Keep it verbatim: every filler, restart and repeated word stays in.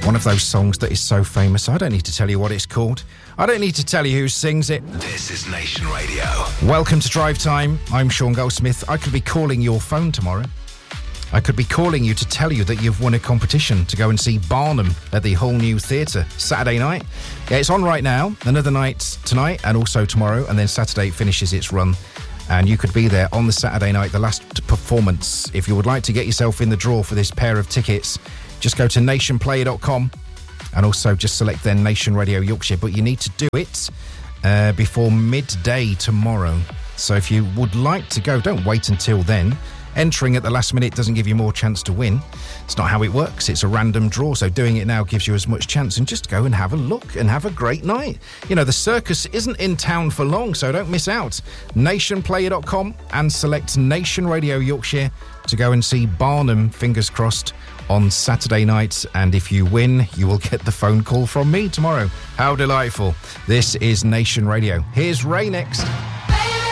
One of those songs that is so famous, I don't need to tell you what it's called. I don't need to tell you who sings it. This is Nation Radio. Welcome to Drive Time. I'm Sean Goldsmith. I could be calling your phone tomorrow. I could be calling you to tell you that you've won a competition to go and see Barnum at the Whole New Theatre Saturday night. Yeah, it's on right now. Another night tonight and also tomorrow, and then Saturday it finishes its run. And you could be there on the Saturday night, the last performance. If you would like to get yourself in the draw for this pair of tickets, just go to nation player dot com and also just select then Nation Radio Yorkshire. But you need to do it uh, before midday tomorrow. So if you would like to go, don't wait until then. Entering at the last minute doesn't give you more chance to win. It's not how it works. It's a random draw. So doing it now gives you as much chance. And just go and have a look and have a great night. You know, the circus isn't in town for long, so don't miss out. nation player dot com and select Nation Radio Yorkshire to go and see Barnum, fingers crossed, on Saturday night. And if you win, you will get the phone call from me tomorrow. How delightful. This is Nation Radio. Here's Ray next.